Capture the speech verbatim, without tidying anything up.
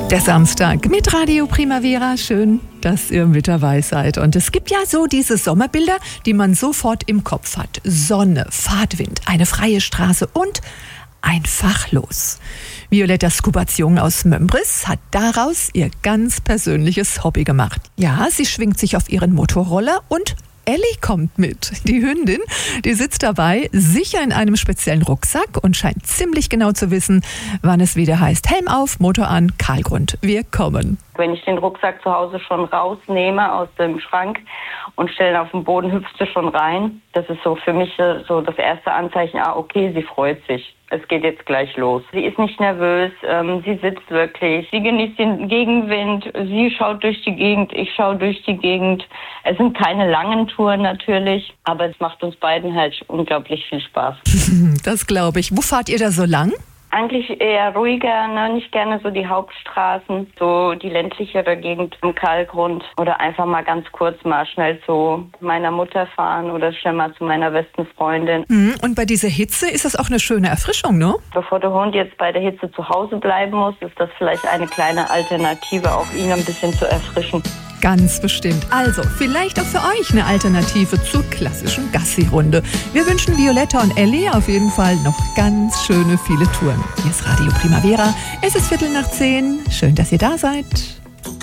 Der Samstag mit Radio Primavera. Schön, dass ihr mit dabei seid. Und es gibt ja so diese Sommerbilder, die man sofort im Kopf hat. Sonne, Fahrtwind, eine freie Straße und einfach los. Violetta Skubacz-Jung aus Mömbris hat daraus ihr ganz persönliches Hobby gemacht. Ja, sie schwingt sich auf ihren Motorroller und Ellie kommt mit. Die Hündin, die sitzt dabei, sicher in einem speziellen Rucksack und scheint ziemlich genau zu wissen, wann es wieder heißt, Helm auf, Motor an, Kahlgrund, wir kommen. Wenn ich den Rucksack zu Hause schon rausnehme aus dem Schrank und stelle ihn auf den Boden, hüpft sie schon rein. Das ist so für mich so das erste Anzeichen, ah okay, sie freut sich. Es geht jetzt gleich los. Sie ist nicht nervös, ähm, sie sitzt wirklich, sie genießt den Gegenwind, sie schaut durch die Gegend, ich schaue durch die Gegend. Es sind keine langen Touren natürlich, aber es macht uns beiden halt unglaublich viel Spaß. Das glaube ich. Wo fahrt ihr da so lang? Eigentlich eher ruhiger, ne? Nicht gerne so die Hauptstraßen, so die ländlichere Gegend im Kahlgrund oder einfach mal ganz kurz mal schnell zu meiner Mutter fahren oder schnell mal zu meiner besten Freundin. Und bei dieser Hitze ist das auch eine schöne Erfrischung, ne? Bevor der Hund jetzt bei der Hitze zu Hause bleiben muss, ist das vielleicht eine kleine Alternative, auch ihn ein bisschen zu erfrischen. Ganz bestimmt. Also, vielleicht auch für euch eine Alternative zur klassischen Gassi-Runde. Wir wünschen Violetta und Ellie auf jeden Fall noch ganz schöne viele Touren. Hier ist Radio Primavera. Es ist Viertel nach zehn. Schön, dass ihr da seid.